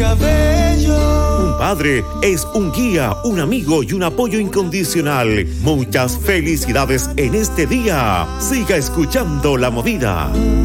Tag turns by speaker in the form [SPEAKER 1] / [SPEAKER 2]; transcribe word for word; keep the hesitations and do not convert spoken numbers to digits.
[SPEAKER 1] cabello.
[SPEAKER 2] Un padre es un guía, un amigo y un apoyo incondicional. Muchas felicidades en este día. Siga escuchando La Movida.